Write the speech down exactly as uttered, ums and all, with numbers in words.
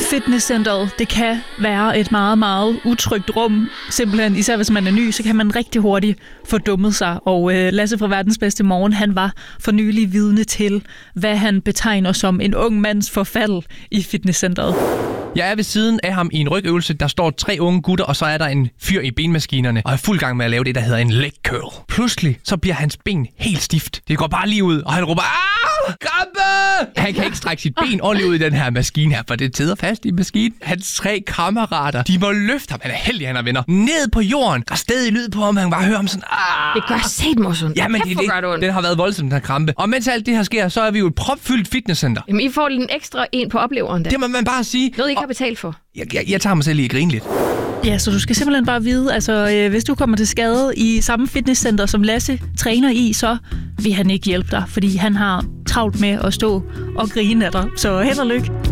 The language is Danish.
Fitnesscenteret, det kan være et meget, meget utrygt rum. Simpelthen, især hvis man er ny, så kan man rigtig hurtigt få dummet sig. Og øh, Lasse fra Verdens Bedste Morgen, han var for nylig vidne til, hvad han betegner som en ung mands forfald i fitnesscenteret. Jeg er ved siden af ham i en rygøvelse. Der står tre unge gutter, og så er der en fyr i benmaskinerne, og er fuld gang med at lave det, der hedder en leg curl. Pludselig så bliver hans ben helt stift. Det går bare lige ud, og han råber, ah, krampe! Han kan ikke strække sit ben ordentligt ud i den her maskine her, for det sidder fast i maskinen. Hans tre kammerater, de må løfte ham. Han er heldig, han er venner. Ned på jorden. Der er stadig lyd på ham. Han kan bare høre ham sådan, ah. Det gør sæt mig sådan. Ja, men det, det, den har været voldsomt, den her krampe. Og mens alt det her sker, så er vi jo et propfyldt fitnesscenter. Jamen, I får lige en ekstra en på opleveren der. Det må man bare sige. Noget, I ikke har betalt for. Jeg, jeg, jeg tager mig selv i at grine lidt. Ja, så du skal simpelthen bare vide, altså øh, hvis du kommer til skade i samme fitnesscenter, som Lasse træner i, så vil han ikke hjælpe dig, fordi han har travlt med at stå og grine af dig. Så held og lykke.